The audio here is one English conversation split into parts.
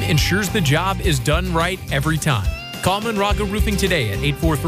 ensures the job is done right every time. Call Monraga Roofing today at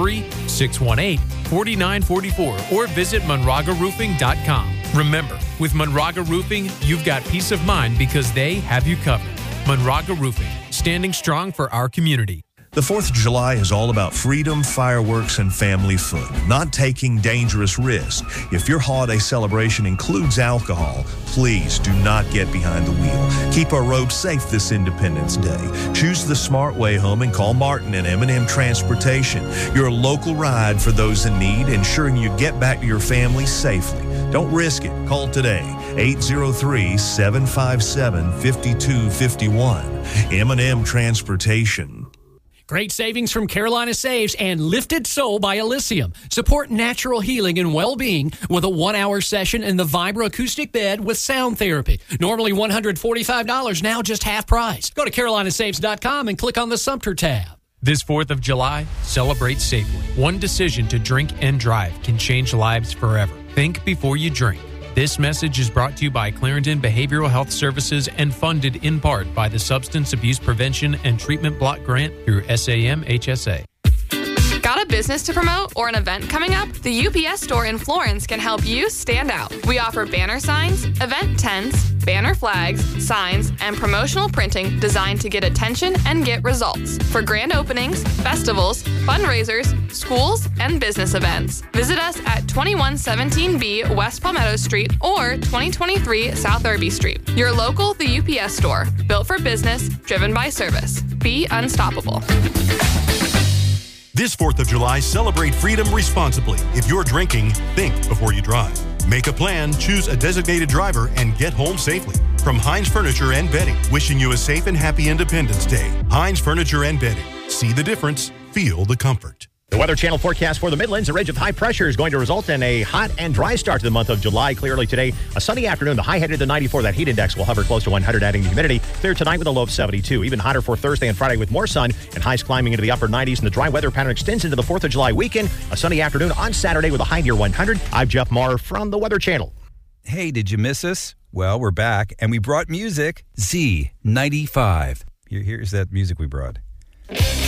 843-618-4944 or visit monragaroofing.com. Remember, with Monraga Roofing, you've got peace of mind because they have you covered. Monraga Roofing, standing strong for our community. The 4th of July is all about freedom, fireworks, and family fun, not taking dangerous risks. If your holiday celebration includes alcohol, please do not get behind the wheel. Keep our roads safe this Independence Day. Choose the smart way home and call Martin and M&M Transportation. Your local ride for those in need, ensuring you get back to your family safely. Don't risk it. Call today, 803-757-5251. M&M Transportation. Great savings from Carolina Saves and Lifted Soul by Elysium. Support natural healing and well-being with a 1-hour session in the Vibra acoustic bed with sound therapy. Normally $145, now just half price. Go to carolinasaves.com and click on the Sumter tab. This 4th of July, celebrate safely. One decision to drink and drive can change lives forever. Think before you drink. This message is brought to you by Clarendon Behavioral Health Services and funded in part by the Substance Abuse Prevention and Treatment Block Grant through SAM-HSA. Got a business to promote or an event coming up? The UPS store in Florence can help you stand out. We offer banner signs, event tents, banner flags, signs, and promotional printing designed to get attention and get results for grand openings, festivals, fundraisers, schools, and business events. Visit us at 2117B West Palmetto Street or 2023 South Irby Street. Your local The UPS store, built for business, driven by service. Be unstoppable. This 4th of July, celebrate freedom responsibly. If you're drinking, think before you drive. Make a plan, choose a designated driver, and get home safely. From Heinz Furniture and Bedding, wishing you a safe and happy Independence Day. Heinz Furniture and Bedding. See the difference, feel the comfort. The Weather Channel forecast for the Midlands. A ridge of high pressure is going to result in a hot and dry start to the month of July. Clearly today, a sunny afternoon. The high headed to 94. That heat index will hover close to 100, adding to humidity. Clear tonight with a low of 72. Even hotter for Thursday and Friday with more sun and highs climbing into the upper 90s. And the dry weather pattern extends into the 4th of July weekend. A sunny afternoon on Saturday with a high near 100. I'm Jeff Maher from the Weather Channel. Hey, did you miss us? Well, we're back, and we brought music. Z95. Here's that music we brought.